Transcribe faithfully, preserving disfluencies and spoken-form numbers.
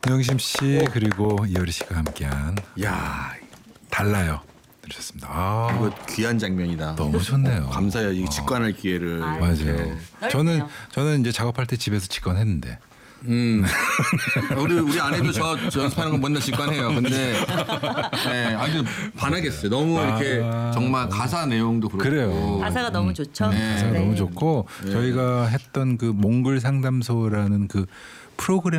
명심 씨 그리고 이효리 씨가 함께한 야, 달라요 들으셨습니다. 아, 이거 귀한 장면이다. 너무 좋네요. 감사해요. 이 직관할 기회를. 아유. 맞아요. 네. 저는 넓네요. 저는 이제 작업할 때 집에서 직관했는데 음. 우리 우리 아내도 저, 저 연습하는 거 맨날 직관해요. 근데 네, 아주 반하겠어요. 너무 이렇게 아. 정말 가사 내용도 그렇고. 그래요. 가사가 너무 좋죠. 네. 가사가 네. 너무 좋고 저희가 했던 그 몽글 상담소라는 그 프로그램